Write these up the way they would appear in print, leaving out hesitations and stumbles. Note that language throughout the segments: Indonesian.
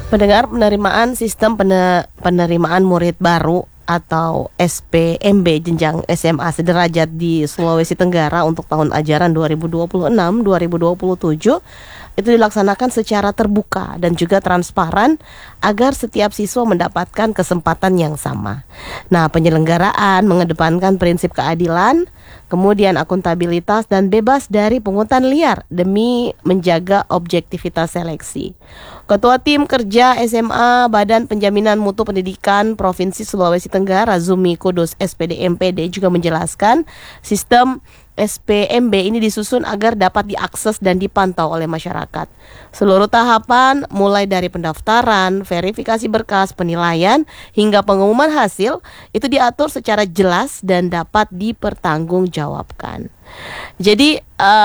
Pendengar, penerimaan sistem penerimaan murid baru atau SPMB jenjang SMA sederajat di Sulawesi Tenggara untuk tahun ajaran 2026-2027 itu dilaksanakan secara terbuka dan juga transparan agar setiap siswa mendapatkan kesempatan yang sama. Nah, penyelenggaraan mengedepankan prinsip keadilan, kemudian akuntabilitas dan bebas dari pungutan liar demi menjaga objektivitas seleksi. Ketua Tim Kerja SMA Badan Penjaminan Mutu Pendidikan Provinsi Sulawesi Tenggara, Zumi Kudus SPD MPD, juga menjelaskan sistem SPMB ini disusun agar dapat diakses dan dipantau oleh masyarakat. Seluruh tahapan mulai dari pendaftaran, verifikasi berkas, penilaian, hingga pengumuman hasil itu diatur secara jelas dan dapat dipertanggungjawabkan. Jadi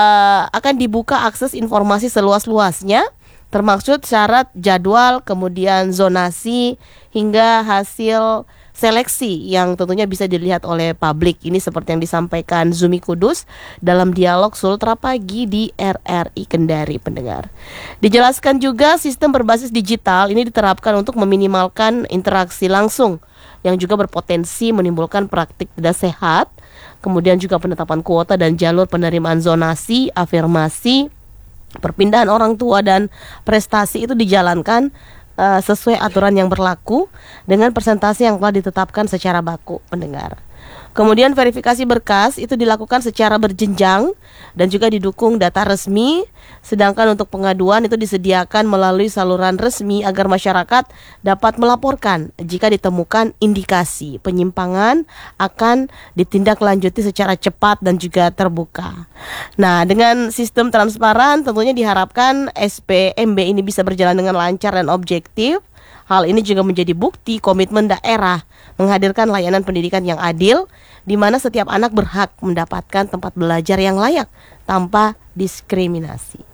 akan dibuka akses informasi seluas-luasnya, termaksud syarat, jadwal, kemudian zonasi, hingga hasil seleksi yang tentunya bisa dilihat oleh publik. Ini seperti yang disampaikan Zumi Kudus dalam dialog Sultra Pagi di RRI Kendari, pendengar. Dijelaskan juga sistem berbasis digital ini diterapkan untuk meminimalkan interaksi langsung yang juga berpotensi menimbulkan praktik tidak sehat, kemudian juga penetapan kuota dan jalur penerimaan zonasi, afirmasi, perpindahan orang tua dan prestasi itu dijalankan sesuai aturan yang berlaku dengan persentase yang telah ditetapkan secara baku, pendengar. Kemudian verifikasi berkas itu dilakukan secara berjenjang dan juga didukung data resmi, sedangkan untuk pengaduan itu disediakan melalui saluran resmi agar masyarakat dapat melaporkan jika ditemukan indikasi penyimpangan akan ditindaklanjuti secara cepat dan juga terbuka. Nah, dengan sistem transparan tentunya diharapkan SPMB ini bisa berjalan dengan lancar dan objektif. Hal ini juga menjadi bukti komitmen daerah menghadirkan layanan pendidikan yang adil, di mana setiap anak berhak mendapatkan tempat belajar yang layak tanpa diskriminasi.